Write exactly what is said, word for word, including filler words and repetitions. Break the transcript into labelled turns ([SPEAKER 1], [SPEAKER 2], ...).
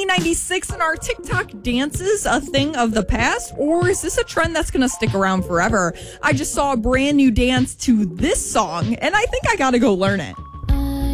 [SPEAKER 1] ninety-six, and are TikTok dances a thing of the past, or is this a trend that's going to stick around forever? I just saw a brand new dance to this song, and I think I got to go learn it.